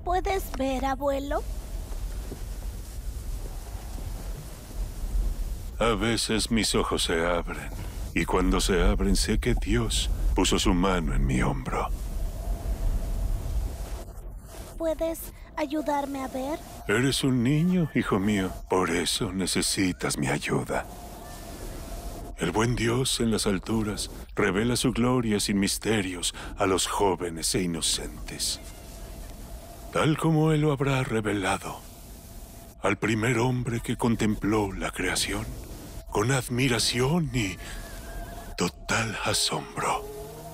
¿Puedes ver, abuelo? A veces mis ojos se abren, y cuando se abren sé que Dios puso su mano en mi hombro. ¿Puedes ayudarme a ver? Eres un niño, hijo mío, por eso necesitas mi ayuda. El buen Dios en las alturas revela su gloria sin misterios a los jóvenes e inocentes, tal como Él lo habrá revelado al primer hombre que contempló la creación con admiración y total asombro.